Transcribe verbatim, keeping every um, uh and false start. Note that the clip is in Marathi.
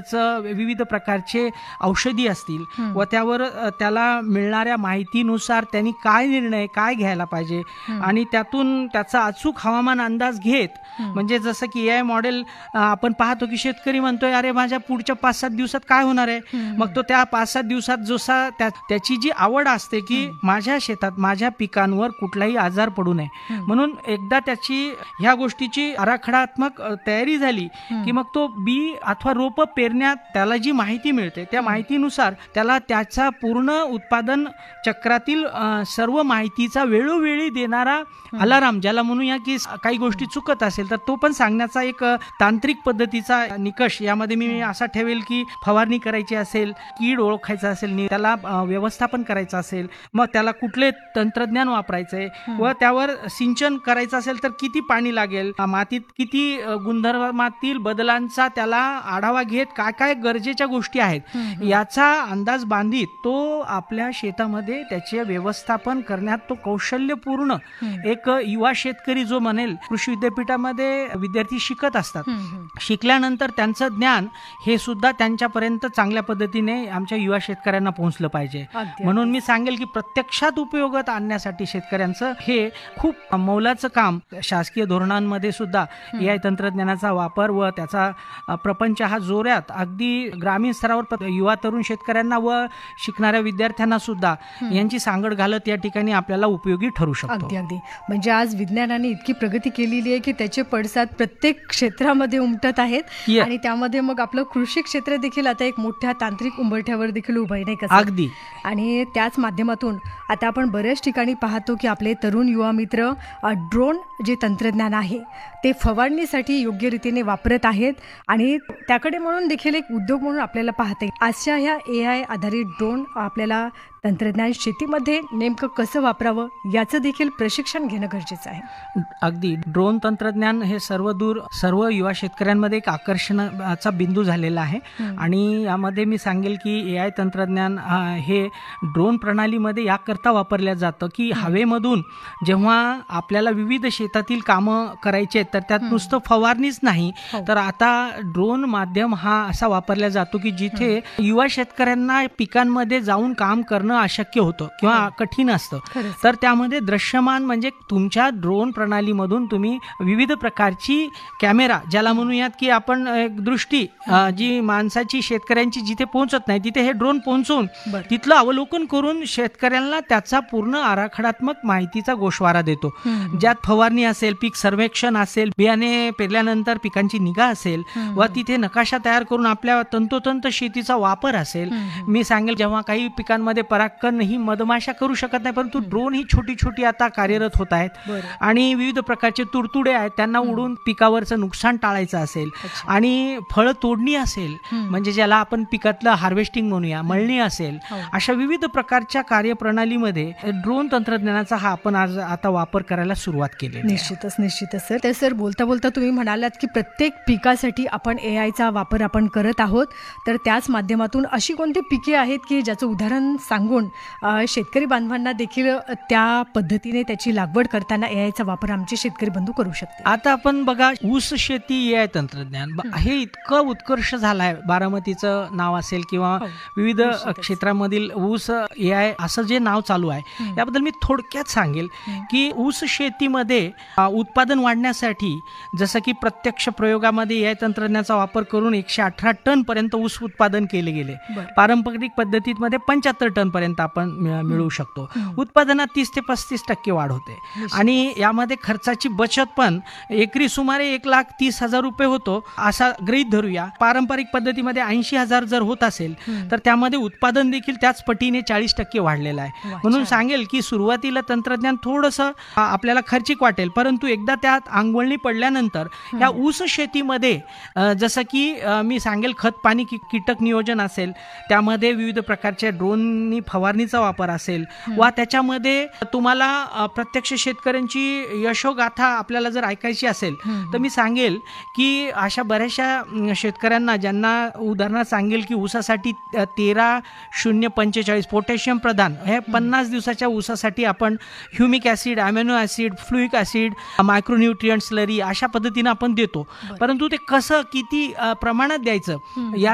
विविध प्रकारचे औषधी असतील व त्यावर त्याला मिळणाऱ्या माहितीनुसार त्यांनी काय निर्णय काय घ्यायला पाहिजे आणि त्यातून त्याचा अचूक हवामान अंदाज घेत, म्हणजे जसं की ए आय मॉडेल आपण पाहतो की शेतकरी म्हणतोय अरे माझ्या पुढच्या पाच सात दिवसात काय होणार आहे, मग तो त्या पाच सात दिवसात जसा त्या, त्याची जी आवड असते की माझ्या शेतात माझ्या पिकांवर कुठलाही आजार पडू नये, म्हणून एकदा त्याची ह्या गोष्टीची आराखडात्मक तयारी झाली की मग तो बी अथवा रोप पेरण्यात त्याला जी माहिती मिळते त्या माहितीनुसार त्याला त्याचा पूर्ण उत्पादन चक्रातील सर्व माहितीचा वेळोवेळी देणारा अलाराम, ज्याला म्हणूया की काही गोष्टी चुकत असेल तर तो पण सांगण्याचा एक तांत्रिक पद्धतीचा निकष यामध्ये मी असा ठेवेल की फवारणी करायची असेल, कीड ओळखायचा असेल, त्याला व्यवस्थापन करायचं असेल, मग त्याला कुठले तंत्रज्ञान वापरायचंय व त्यावर सिंचन करायचं असेल तर किती पाणी लागेल, मातीत किती गुणधर्मातील बदलांचा त्याला आढावा घेत काय काय गरजेच्या गोष्टी आहेत याचा अंदाज बांधित तो आपल्या शेतामध्ये त्याचे व्यवस्थापन करण्यात तो कौशल्यपूर्ण एक युवा शेतकरी जो म्हणेल, कृषी विद्यापीठामध्ये विद्यार्थी शिकत असतात, शिकल्यानंतर त्यांचं ज्ञान हे सुद्धा त्यांच्यापर्यंत चांगल्या पद्धतीने आमच्या युवा शेतकऱ्यांना पोहोचलं पाहिजे. म्हणून मी सांगेल की प्रत्यक्षात उपयोगात आणण्यासाठी शेतकऱ्यांचं हे खूप मौलाचं काम शासकीय धोरणांमध्ये सुद्धा ए आय तंत्रज्ञानाचा वापर व त्याचा प्रपंच हा जोरात अगदी ग्रामीण स्तरावर युवा तरुण शेतकऱ्यांना व शिकणाऱ्या विद्यार्थ्यांना सुद्धा यांची सांगड घालत या ठिकाणी आपल्याला उपयोगी ठरू शकतो. अगदी अगदी म्हणजे आज विज्ञानाने इतकी प्रगती केलेली आहे की त्याचे पडसाद प्रत्येक क्षेत्रामध्ये उमटत आहेत आणि त्यामध्ये मग आपलं कृषी क्षेत्र देखील आता एक मोठ्या तांत्रिक उंबरठ्यावर देखील उभं आहे, नाही का? अगदी. आणि त्याच माध्यमातून आता आपण बऱ्याच ठिकाणी पाहतो की आपले तरुण युवा मित्र ड्रोन जे तंत्रज्ञान आहे ते फवारणीसाठी योग्य रीतीने वापरत आहेत आणि त्याकडे म्हणून देखील एक उद्योग म्हणून आपल्याला पाहता येईल. अशा ह्या ए आय आधारित ड्रोन आपल्याला तंत्रज्ञान शेतीमध्ये नेमकं कसं वापरावं याचं देखील प्रशिक्षण घेणं गरजेचं आहे. अगदी. ड्रोन तंत्रज्ञान हे सर्व दूर सर्व युवा शेतकऱ्यांमध्ये एक आकर्षणाचा बिंदू झालेला आहे आणि यामध्ये मी सांगेल की ए आय तंत्रज्ञान हे ड्रोन प्रणालीमध्ये याकरता वापरल्या जातं की हवेमधून जेव्हा आपल्याला विविध शेतातील कामं करायची आहेत तर त्यात नुसतं फवारणीच नाही तर आता ड्रोन माध्यम हा असा वापरला जातो की जिथे युवा शेतकऱ्यांना पिकांमध्ये जाऊन काम करणं अशक्य होतं किंवा कठीण असतं, तर त्यामध्ये दृश्यमान म्हणजे तुमच्या ड्रोन प्रणालीमधून तुम्ही विविध प्रकारची कॅमेरा, ज्याला म्हणूयात की आपण एक दृष्टी जी माणसाची शेतकऱ्यांची जिथे पोहोचत नाही तिथे हे ड्रोन पोहोचवून तिथलं अवलोकन करून शेतकऱ्यांना त्याचा पूर्ण आराखडात्मक माहितीचा गोषवारा देतो, ज्यात फवारणी असेल, पीक सर्वेक्षण असेल, बियाणे पेरल्यानंतर पिकांची निगा असेल व तिथे नकाशा तयार करून आपल्या तंतोतंत शेतीचा वापर असेल. मी सांगेल जेव्हा काही पिकांमध्ये परागकण ही मधमाशा करू शकत नाही परंतु ड्रोन ही छोटी छोटी आता कार्यरत होत आहेत आणि विविध प्रकारचे तुडतुडे आहेत त्यांना उडून पिकावरचं नुकसान टाळायचं असेल आणि फळ तोडणी असेल म्हणजे ज्याला आपण पिकातलं हार्वेस्टिंग म्हणूया, मळणी असेल, अशा विविध प्रकारच्या कार्यप्रणालीमध्ये ड्रोन तंत्रज्ञानाचा हा आपण आज आता वापर करायला सुरुवात केली. निश्चितच निश्चितच सर. तर सर बोलता बोलता तुम्ही म्हणालात की प्रत्येक पिकासाठी आपण ए आयचा वापर आपण करत आहोत, तर त्याच माध्यमातून अशी कोणती पिके आहेत की ज्याचं उदाहरण सांगून शेतकरी बांधवांना देखील त्या पद्धतीने त्याची लागवड करताना ए आयचा वापर आमचे शेतकरी बंधू करू शकते? आता आपण बघा, ऊस शेती ए आय तंत्रज्ञान हे इतकं उत्कर्ष झालं आहे, बारामतीचं नाव असेल किंवा विविध क्षेत्रामधील ऊस ए आय असं जे नाव चालू आहे याबद्दल मी थोडक्यात सांगेल की ऊस शेतीमध्ये उत्पादन वाढण्यासाठी जसं की प्रत्यक्ष प्रयोगामध्ये ए आय तंत्रज्ञानाचा वापर करून एकशे अठरा टन पर्यंत ऊस उत्पादन केले गेले, पारंपरिक पद्धतीमध्ये पंच्याहत्तर टन पर्यंत आपण मिळवू शकतो. उत्पादनात तीस ते पस्तीस टक्के वाढ होते आणि यामध्ये खर्चाची बचत पण एकरी सुमारे एक लाख तीस हजार रुपये होतो असा गृहीत धरूया. पारंपरिक पद्धतीमध्ये ऐंशी हजार जर होत असेल तर त्यामध्ये उत्पादन देखील त्याच पटीने चाळीस टक्के वाढलेलं आहे. म्हणून सांगेल की सुरुवातीला तंत्रज्ञान थोडंसं आपल्याला खर्चिक वाटेल परंतु एकदा त्यात अंगवळणी पडल्यानंतर या ऊस शेतीमध्ये जसं की मी सांगेल खत पाणी कीटक नियोजन असेल, त्यामध्ये विविध प्रकारच्या ड्रोननी फवारणीचा वापर असेल वा त्याच्यामध्ये तुम्हाला प्रत्यक्ष शेतकऱ्यांची यशोगाथा आपल्याला जर ऐकायची असेल तर मी सांगेल की अशा बऱ्याचशा शेतकऱ्यांना ज्यांना उदाहरणार्थ सांगेल की ऊसासाठी तेरा शून्य पंचेचाळीस पोटॅशियम प्रदान हे पन्नास दिवसाच्या ऊसासाठी आपण humic acid, amino acid, फ्लुइक acid, मायक्रोन्यूट्रिएंट slurry अशा पद्धतीने आपण देतो, परंतु ते कसं किती प्रमाणात द्यायचं या